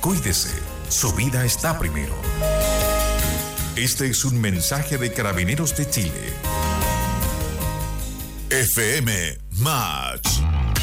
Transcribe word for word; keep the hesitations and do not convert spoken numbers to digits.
Cuídese, su vida está primero. Este es un mensaje de Carabineros de Chile. F M Match.